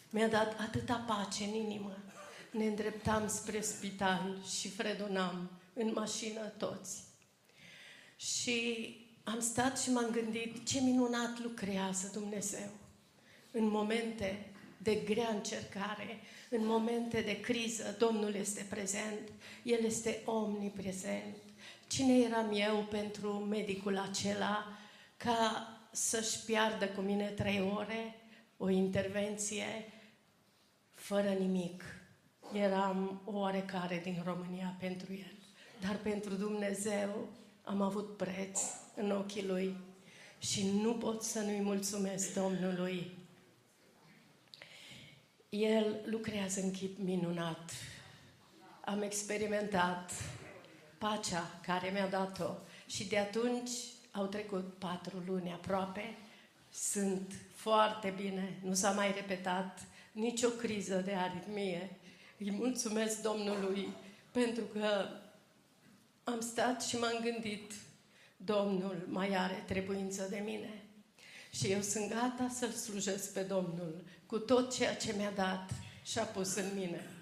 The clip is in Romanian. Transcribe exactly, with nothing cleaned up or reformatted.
Mi-a dat atâta pace în inimă. Ne îndreptam spre spital și fredonam în mașină toți. Și am stat și m-am gândit ce minunat lucrează Dumnezeu. În momente de grea încercare, în momente de criză, Domnul este prezent. El este omniprezent. Cine eram eu pentru medicul acela ca să-și piardă cu mine trei ore o intervenție fără nimic? Eram o oarecare din România pentru el. Dar pentru Dumnezeu am avut preț în ochii Lui și nu pot să nu-i mulțumesc Domnului. El lucrează în chip minunat. Am experimentat pacea care mi-a dat-o și de atunci au trecut patru luni aproape. Sunt foarte bine, nu s-a mai repetat nicio criză de aritmie. Îi mulțumesc Domnului pentru că am stat și m-am gândit, Domnul mai are trebuință de mine. Și eu sunt gata să-L slujesc pe Domnul cu tot ceea ce mi-a dat și a pus în mine.